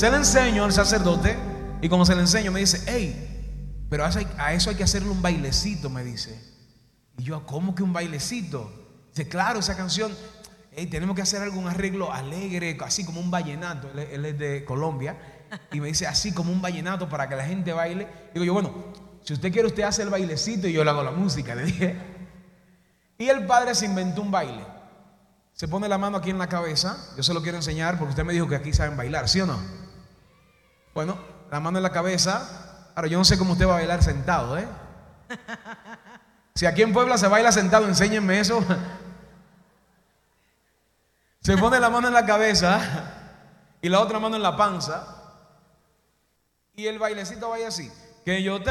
Se le enseño al sacerdote y cuando se le enseño me dice: hey, pero a eso hay que hacerle un bailecito, me dice. Y yo: ¿cómo que un bailecito? Dice: claro, esa canción, hey, tenemos que hacer algún arreglo alegre, así como un vallenato. Él es de Colombia. Y me dice: así como un vallenato para que la gente baile. Digo yo: bueno, si usted quiere, usted hace el bailecito y yo le hago la música, le dije. Y el padre se inventó un baile. Se pone la mano aquí en la cabeza. Yo se lo quiero enseñar porque usted me dijo que aquí saben bailar, ¿sí o no? Bueno, la mano en la cabeza. Ahora, yo no sé cómo usted va a bailar sentado, ¿eh? Si aquí en Puebla se baila sentado, enséñenme eso. Se pone la mano en la cabeza y la otra mano en la panza. Y el bailecito vaya así: que yo te